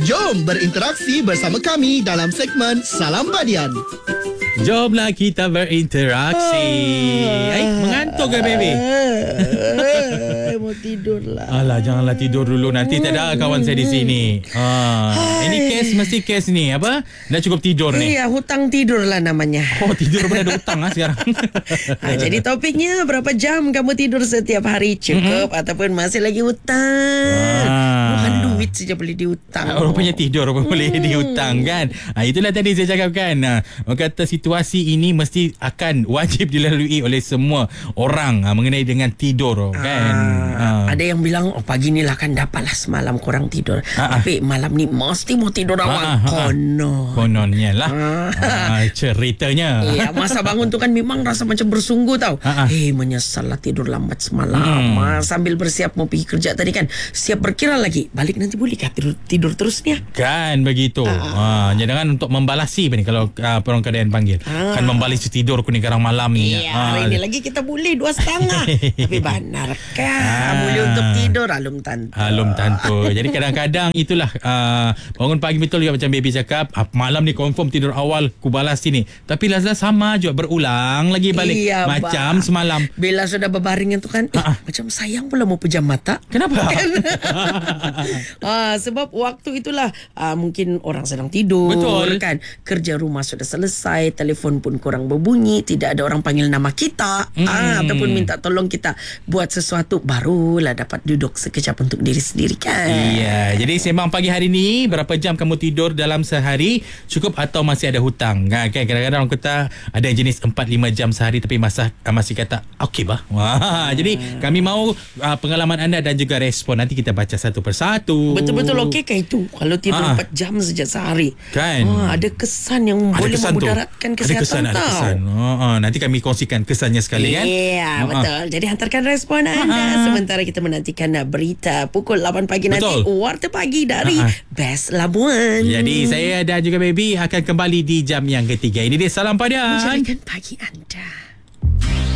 Jom berinteraksi bersama kami dalam segmen Salam Badian. Jomlah kita berinteraksi. Mengantuk ke baby? Mau tidur lah. Alah, janganlah tidur dulu. Nanti tak ada kawan saya di sini. Ini mesti kes ni. Apa? Dah cukup tidur ni. Iya, hutang tidur lah namanya. Oh, tidur pun ada hutang sekarang. Jadi topiknya, berapa jam kamu tidur setiap hari? Cukup ataupun masih lagi hutang? Bukan duit saja boleh dihutang. Rupanya tidur pun boleh dihutang kan. Itulah tadi saya cakapkan. Orang kata situasi ini mesti akan wajib dilalui oleh semua orang mengenai dengan tidur kan. Ada yang bilang pagi ni lah kan dapatlah semalam kurang tidur. Tapi malam ni mesti mau tidur awal. Kononnya lah. Ceritanya. Ya, masa bangun tu kan memang rasa macam bersungguh tau. Menyesal lah tidur lambat semalam. Sambil bersiap mau pergi kerja tadi kan, siap berkira lagi, balik nanti bolehkah tidur terusnya? Kan begitu. Jangan untuk membalasi ni kalau orang keadaan panggil. Kan membalasi tidur ku ni sekarang malam ni. Hari ni lagi kita boleh 2.5. Tapi benarkah boleh untuk tidur? Alum tantu. Jadi kadang-kadang itulah bangun pagi betul juga macam baby cakap, malam ni confirm tidur awal ku balas sini. Tapi Lazla sama juga berulang lagi balik. Macam semalam. Bila sudah berbaring itu kan macam sayang pula mau pejam mata. Kenapa? Sebab waktu itulah mungkin orang sedang tidur. Betul kan. Kerja rumah sudah selesai, telefon pun kurang berbunyi, tidak ada orang panggil nama kita ataupun minta tolong kita buat sesuatu, barulah dapat duduk sekejap untuk diri sendiri kan. Iya, jadi sembang pagi hari ni, berapa jam kamu tidur dalam sehari, cukup atau masih ada hutang? Kan kadang-kadang orang kata ada yang jenis 4-5 jam sehari tapi masih kata okey bah. Jadi kami mahu pengalaman anda dan juga respon. Nanti kita baca satu persatu. Betul-betul okey kah itu kalau tidur 4 jam saja sehari? Kan. Ada kesan yang boleh memudaratkan kesihatan. Ada kesan. Nanti kami kongsikan kesannya sekali kan. Ya, betul. Jadi hantarkan respon anda. Sementara kita menantikan berita pukul 8 pagi nanti. Warta Pagi dari Best Labuan. Jadi saya dan juga baby akan kembali di jam yang ketiga. Ini dia Salam Badian. Menjalankan pagi anda.